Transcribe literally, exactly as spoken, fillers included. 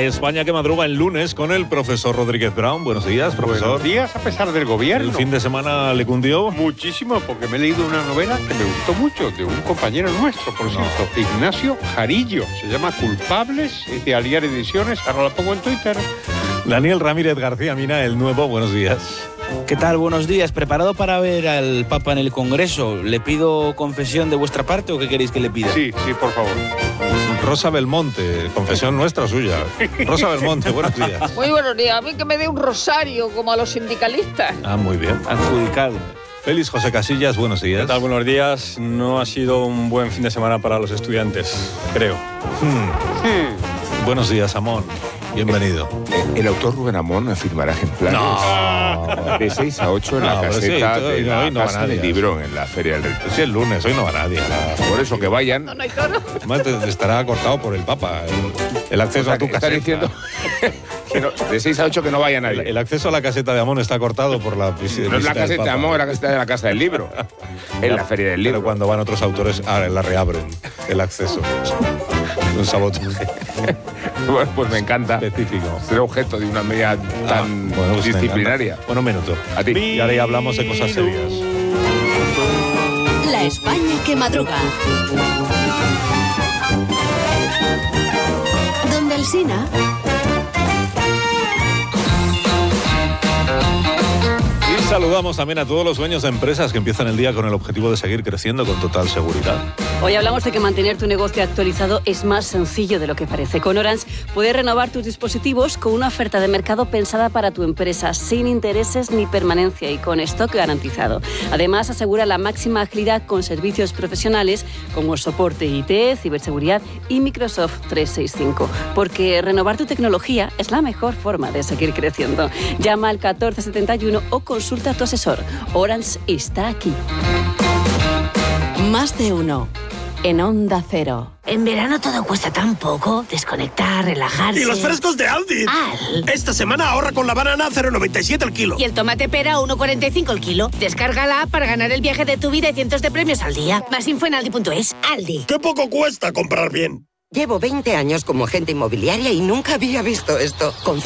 España que madruga el lunes con el profesor Rodríguez Brown. Buenos días, profesor. Buenos días, a pesar del gobierno. ¿El fin de semana le cundió? Muchísimo, porque me he leído una novela que me gustó mucho, de un compañero nuestro, por No. cierto, Ignacio Jarillo. Se llama Culpables, es de Aliar Ediciones. Ahora la pongo en Twitter. Daniel Ramírez García Mina, el nuevo. Buenos días. ¿Qué tal? Buenos días. ¿Preparado para ver al Papa en el Congreso? ¿Le pido confesión de vuestra parte o qué queréis que le pida? Sí, sí, por favor. Rosa Belmonte, confesión nuestra o suya. Rosa Belmonte, buenos días. Muy buenos días. A mí que me dé un rosario como a los sindicalistas. Ah, muy bien. Adjudicado. Félix José Casillas, buenos días. ¿Qué tal? Buenos días. No ha sido un buen fin de semana para los estudiantes, creo. Hmm. Hmm. Buenos días, Amón. Bienvenido. El autor Rubén Amón firmará ejemplares No. de seis a ocho en No, la pero sí, caseta hoy de no- la hoy no va Casa nadie. del Librón, en la Feria del Retiro. Si es lunes, hoy no va nadie. Por eso que vayan. No, no hay toro. Además, te- estará cortado por el Papa el, el acceso O sea, a tu que están caseta. diciendo que no, de seis a ocho que no vaya El, nadie. el acceso a la caseta de Amón está cortado por la visita. No es la del caseta de Papa. Amón, es la caseta de la Casa del Libro. En la Feria del Pero Libro. cuando van otros autores, ahora la reabren el acceso. Un sabotaje Bueno, pues me encanta específico. ser objeto de una medida tan Ah, bueno, pues me disciplinaria. encanta. Bueno, un minuto. A ti. Y ahora ya hablamos de cosas serias. La España que madruga. Donde Alsina. Y saludamos también a todos los dueños de empresas que empiezan el día con el objetivo de seguir creciendo con total seguridad. Hoy hablamos de que mantener tu negocio actualizado es más sencillo de lo que parece. Con Orange puedes renovar tus dispositivos con una oferta de mercado pensada para tu empresa, sin intereses ni permanencia y con stock garantizado. Además, asegura la máxima agilidad con servicios profesionales como soporte I T, ciberseguridad y Microsoft trescientos sesenta y cinco. Porque renovar tu tecnología es la mejor forma de seguir creciendo. Llama al catorce setenta y uno o consulta a tu asesor. Orange está aquí. Más de uno. En Onda Cero. En verano todo cuesta tan poco. Desconectar, relajarse. Y los frescos de Aldi. Al. Esta semana ahorra con la banana cero coma noventa y siete el kilo. Y el tomate pera uno coma cuarenta y cinco el kilo. Descarga la app para ganar el viaje de tu vida y cientos de premios al día. Más info en aldi punto es. Aldi. ¡Qué poco cuesta comprar bien! Llevo veinte años como agente inmobiliaria y nunca había visto esto. Con